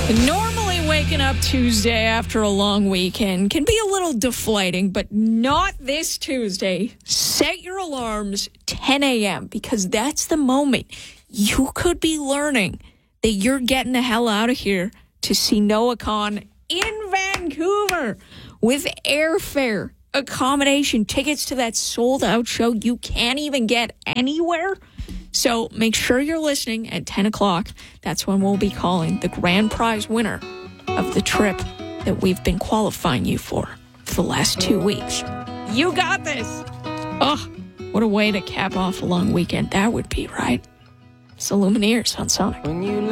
Normally waking up Tuesday after a long weekend can be a little deflating, but not this Tuesday. Set your alarms 10 a.m. because that's the moment you could be learning that you're getting the hell out of here to see Noah Kahan in Vancouver with airfare, accommodation, tickets to that sold-out show you can't even get anywhere. So make sure you're listening at 10 o'clock. That's when we'll be calling the grand prize winner of the trip that we've been qualifying you for the last 2 weeks. You got this. Oh, what a way to cap off a long weekend that would be, right? It's the Lumineers on Sonic.